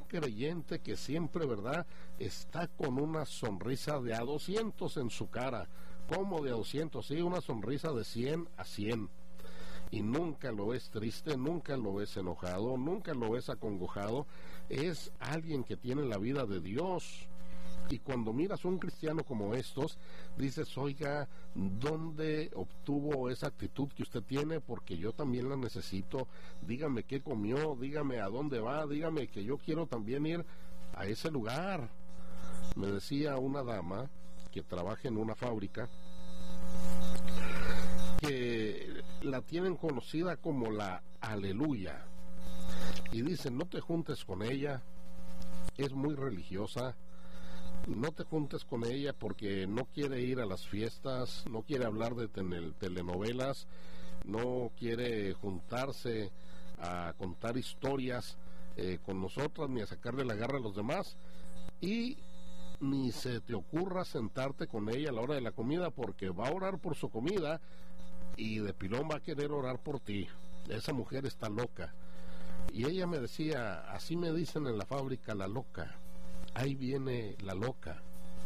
creyente que siempre, ¿verdad?, está con una sonrisa de a 200 en su cara. ¿Cómo de a 200? Sí, una sonrisa de 100 a 100. Y nunca lo ves triste, nunca lo ves enojado, nunca lo ves acongojado. Es alguien que tiene la vida de Dios. Y cuando miras un cristiano como estos, dices, oiga, ¿dónde obtuvo esa actitud que usted tiene? Porque yo también la necesito. Dígame qué comió, dígame a dónde va, dígame que yo quiero también ir a ese lugar. Me decía una dama que trabaja en una fábrica, que la tienen conocida como la Aleluya. Y dicen, no te juntes con ella, es muy religiosa. No te juntes con ella porque no quiere ir a las fiestas, no quiere hablar de telenovelas, no quiere juntarse a contar historias con nosotras, ni a sacarle la garra a los demás, y ni se te ocurra sentarte con ella a la hora de la comida, porque va a orar por su comida y de pilón va a querer orar por ti. Esa mujer está loca. Y ella me decía, así me dicen en la fábrica, la loca. Ahí viene la loca.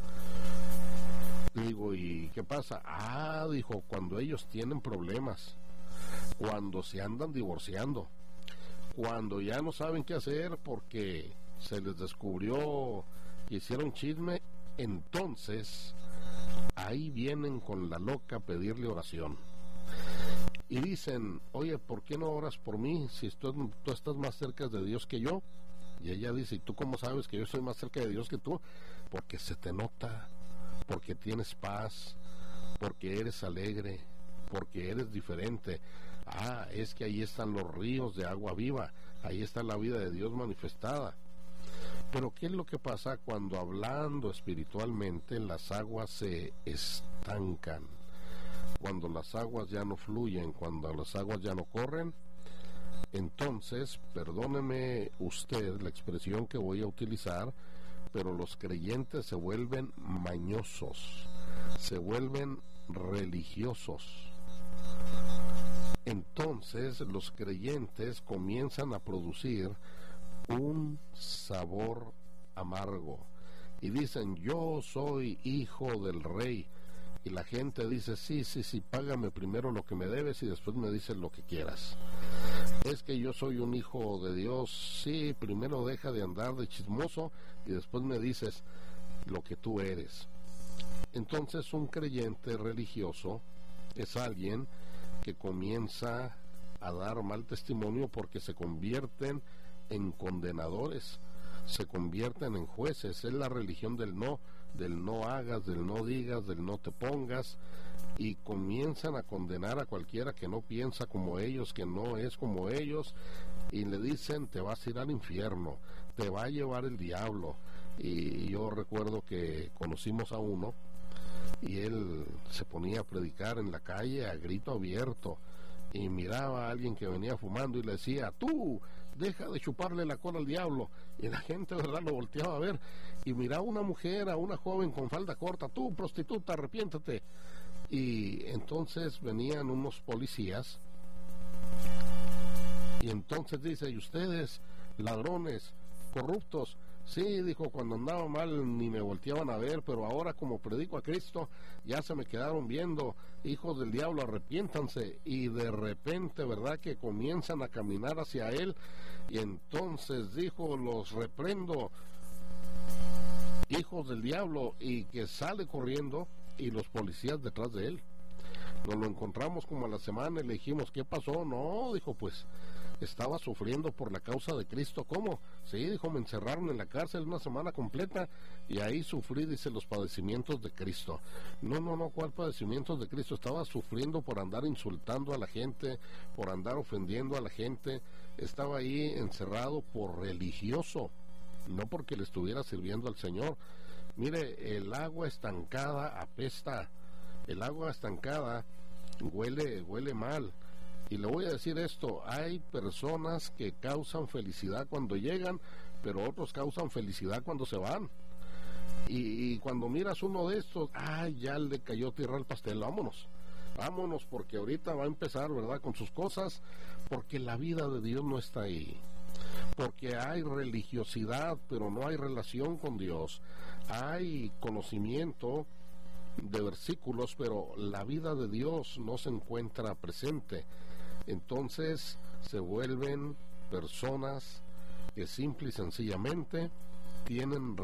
Digo, ¿y qué pasa? Ah, dijo, cuando ellos tienen problemas, cuando se andan divorciando, cuando ya no saben qué hacer porque se les descubrió que hicieron chisme, entonces ahí vienen con la loca a pedirle oración. Y dicen, oye, ¿por qué no oras por mí si tú estás más cerca de Dios que yo? Y ella dice, ¿y tú cómo sabes que yo estoy más cerca de Dios que tú? Porque se te nota, porque tienes paz, porque eres alegre, porque eres diferente. Ah, es que ahí están los ríos de agua viva, ahí está la vida de Dios manifestada. Pero ¿qué es lo que pasa cuando, hablando espiritualmente, las aguas se estancan? Cuando las aguas ya no fluyen, cuando las aguas ya no corren, entonces, perdóneme usted la expresión que voy a utilizar, pero los creyentes se vuelven mañosos, se vuelven religiosos. Entonces, los creyentes comienzan a producir un sabor amargo y dicen, yo soy hijo del rey. Y la gente dice, sí, págame primero lo que me debes y después me dices lo que quieras. Es que yo soy un hijo de Dios, sí, primero deja de andar de chismoso y después me dices lo que tú eres. Entonces un creyente religioso es alguien que comienza a dar mal testimonio porque se convierten en condenadores, se convierten en jueces. Es la religión del no hagas, del no digas, del no te pongas, y comienzan a condenar a cualquiera que no piensa como ellos, que no es como ellos, y le dicen, te vas a ir al infierno, te va a llevar el diablo. Y yo recuerdo que conocimos a uno y él se ponía a predicar en la calle a grito abierto y miraba a alguien que venía fumando y le decía, tú, deja de chuparle la cola al diablo. Y la gente, ¿verdad?, lo volteaba a ver y miraba a una mujer, a una joven con falda corta, tú, prostituta, arrepiéntate. Y entonces venían unos policías y entonces dice, ¿y ustedes, ladrones, corruptos? Sí, dijo, cuando andaba mal ni me volteaban a ver, pero ahora como predico a Cristo, ya se me quedaron viendo. Hijos del diablo, arrepiéntanse. Y de repente, ¿verdad?, que comienzan a caminar hacia él, y entonces dijo, los reprendo, hijos del diablo, y que sale corriendo, y los policías detrás de él. Nos lo encontramos como a la semana y le dijimos, ¿qué pasó? No, dijo, pues estaba sufriendo por la causa de Cristo. ¿Cómo? Sí, dijo, me encerraron en la cárcel una semana completa y ahí sufrí, dice, los padecimientos de Cristo. No, ¿cuál padecimientos de Cristo? Estaba sufriendo por andar insultando a la gente, por andar ofendiendo a la gente. Estaba ahí encerrado por religioso, no porque le estuviera sirviendo al Señor. Mire, el agua estancada apesta, el agua estancada huele mal. Y le voy a decir esto, hay personas que causan felicidad cuando llegan, pero otros causan felicidad cuando se van. Y cuando miras uno de estos, ya le cayó tierra al pastel, vámonos, porque ahorita va a empezar, ¿verdad?, con sus cosas, porque la vida de Dios no está ahí. porque hay religiosidad, pero no hay relación con Dios. Hay conocimiento de versículos, pero la vida de Dios no se encuentra presente. Entonces se vuelven personas que simple y sencillamente tienen